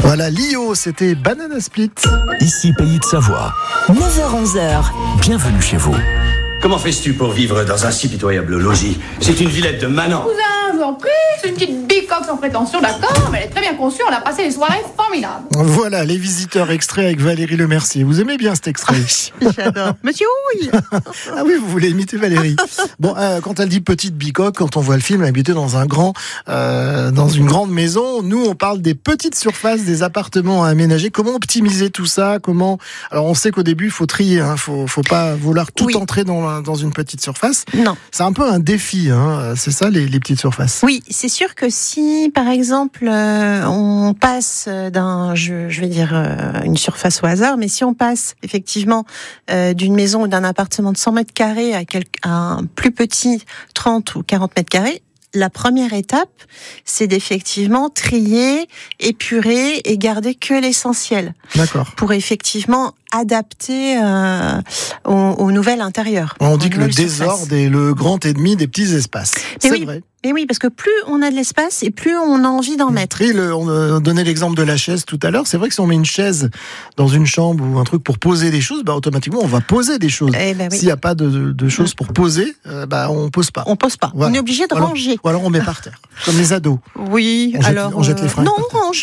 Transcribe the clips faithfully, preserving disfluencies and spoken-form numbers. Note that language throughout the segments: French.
Voilà, Lio, c'était Banana Split. Ici Pays de Savoie. neuf heures onze heures. Bienvenue chez vous. Comment fais-tu pour vivre dans un si pitoyable logis? C'est une villette de manant. Cousin, je vous en prie, c'est une petite bicoque sans prétention, d'accord, mais elle est très bien conçue, on a passé des soirées formidables. Voilà, les visiteurs extraits avec Valérie Lemercier. Vous aimez bien cet extrait? J'adore. Monsieur Houille. Ah oui, vous voulez imiter Valérie. Bon, euh, quand elle dit petite bicoque, quand on voit le film, elle habitait dans un grand, euh, dans une grande maison. Nous, on parle des petites surfaces, des appartements à aménager. Comment optimiser tout ça? Comment? Alors, on sait qu'au début, il faut trier. Hein. Faut, faut pas vouloir tout Oui. entrer dans dans une petite surface. Non. C'est un peu un défi, hein. C'est ça, les, les petites surfaces. Oui, c'est sûr que si, par exemple, euh, on passe d'un, je, je vais dire euh, une surface au hasard, mais si on passe effectivement euh, d'une maison ou d'un appartement de cent mètres carrés à, quel, à un plus petit trente ou quarante mètres carrés, la première étape, c'est d'effectivement trier, épurer et garder que l'essentiel. D'accord. Pour effectivement adapter euh, au, au nouvel intérieur. On dit que le nouvelle désordre surface. est le grand ennemi des petits espaces. Mais C'est oui. vrai. Mais oui, parce que plus on a de l'espace et plus on a envie d'en mettre. Oui, le, on a donné l'exemple de la chaise tout à l'heure. C'est vrai que si on met une chaise dans une chambre ou un truc pour poser des choses, bah, automatiquement, on va poser des choses. Eh ben oui. S'il n'y a pas de, de choses pour poser, euh, bah, on pose pas. On pose pas. Voilà. On est obligé de Ou alors- ranger. Ou alors on met par terre, comme les ados. Oui, On jette- alors. on jette les fringues non, par on range.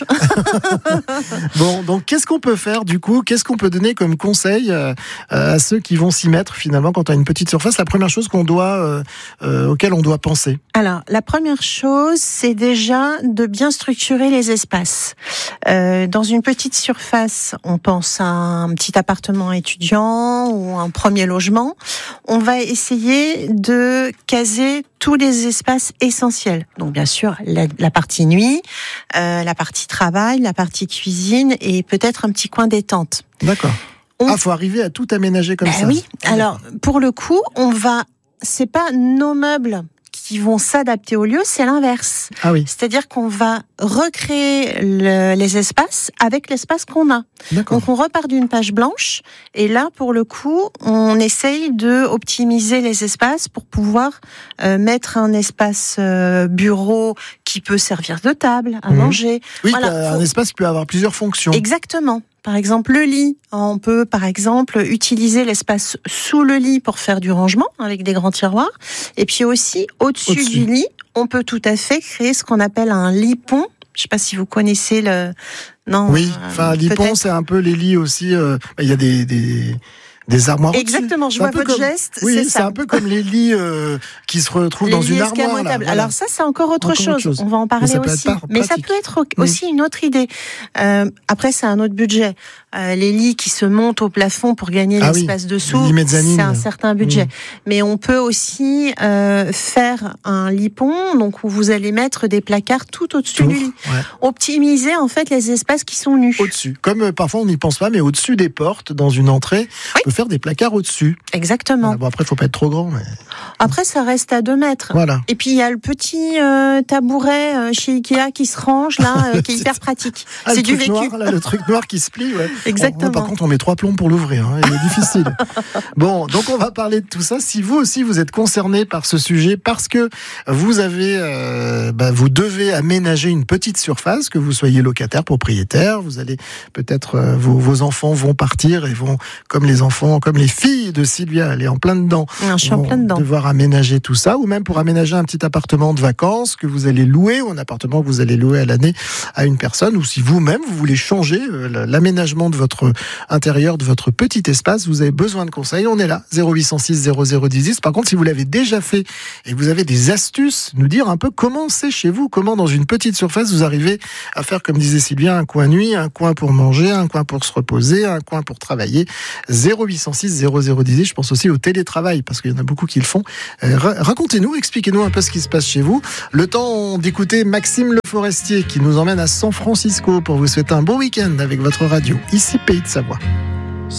Bon, donc qu'est-ce qu'on peut faire du coup? Qu'est-ce qu'on peut donner comme conseil euh, à ceux qui vont s'y mettre finalement quand on a une petite surface? La première chose qu'on doit, euh, euh, auquel on doit penser. Alors, la première chose, c'est déjà de bien structurer les espaces. Euh, dans une petite surface, on pense à un petit appartement étudiant ou un premier logement. On va essayer de caser tous les espaces essentiels. Donc, bien sûr, la, la partie nuit, euh, la partie travail, la partie cuisine et peut-être un petit coin détente. D'accord. On- Ah, faut arriver à tout aménager comme Ben ça. oui. Alors, pour le coup, on va, c'est pas nos meubles qui vont s'adapter au lieu, c'est l'inverse. Ah oui. C'est-à-dire qu'on va recréer le- les espaces avec l'espace qu'on a. D'accord. Donc on repart d'une page blanche et là, pour le coup, on essaye de optimiser les espaces pour pouvoir euh, mettre un espace euh, bureau qui peut servir de table à Mhm. manger. Oui, Voilà, bah, faut- un espace qui peut avoir plusieurs fonctions. Exactement. Par exemple, le lit. On peut, par exemple, utiliser l'espace sous le lit pour faire du rangement avec des grands tiroirs. Et puis aussi, au-dessus, Au-dessus. du lit, on peut tout à fait créer ce qu'on appelle un lit-pont. Je sais pas si vous connaissez le... Non. Oui, euh, enfin, l'Ipon, peut-être. c'est un peu les lits aussi. euh, bah, Il y a des, des, des armoires au-dessus. Exactement, je C'est un vois peu votre comme- geste, Oui, c'est c'est ça. un peu comme les lits euh, qui se retrouvent Les dans une lits armoire. Là, escamotables. voilà. Alors ça, c'est encore autre, Encore chose. autre chose. On va en parler ça peut aussi. être par- Mais ça pratique. peut être aussi une autre idée. Euh, après, c'est un autre budget. Euh, les lits qui se montent au plafond pour gagner Ah oui, l'espace dessous, les lits mezzanine. c'est un certain budget. Mmh. Mais on peut aussi euh, faire un lit pont, donc où vous allez mettre des placards tout au-dessus Tout, du lit. ouais. Optimiser en fait les espaces qui sont nus. Au-dessus. Comme euh, parfois on n'y pense pas, mais au-dessus des portes, dans une entrée, Oui. on peut faire des placards au-dessus. Exactement. Voilà, bon, après, il faut pas être trop grand. Mais... Après, ça reste à deux mètres. Voilà. Et puis il y a le petit euh, tabouret euh, chez Ikea qui se range là, euh, qui est hyper pratique. Ah, c'est le du truc vécu. noir, là, le truc noir qui se plie. Ouais. Exactement. On- par contre, on met trois plombs pour l'ouvrir. Hein, il est difficile. Bon, donc on va parler de tout ça. Si vous aussi vous êtes concerné par ce sujet, parce que vous avez, euh, bah, vous devez aménager une petite surface, que vous soyez locataire, propriétaire, vous allez peut-être euh, vos, vos enfants vont partir et vont, comme les enfants, comme les filles de Sylvia, elle est en plein dedans. Non, je suis en vont plein dedans. Devoir aménager tout ça, ou même pour aménager un petit appartement de vacances que vous allez louer, ou un appartement que vous allez louer à l'année à une personne, ou si vous-même vous voulez changer euh, l'aménagement de votre intérieur, de votre petit espace, vous avez besoin de conseils, on est là, zéro huit cent six zéro zéro dix dix. Par contre, si vous l'avez déjà fait et que vous avez des astuces, nous dire un peu comment c'est chez vous, comment dans une petite surface vous arrivez à faire, comme disait Sylvia, un coin nuit, un coin pour manger, un coin pour se reposer, un coin pour travailler. zéro huit cent six zéro zéro dix dix. Je pense aussi au télétravail, parce qu'il y en a beaucoup qui le font. Euh, racontez-nous, expliquez-nous un peu ce qui se passe chez vous. Le temps d'écouter Maxime Le Forestier qui nous emmène à San Francisco pour vous souhaiter un bon week-end avec votre radio. Ici Pays de Savoie.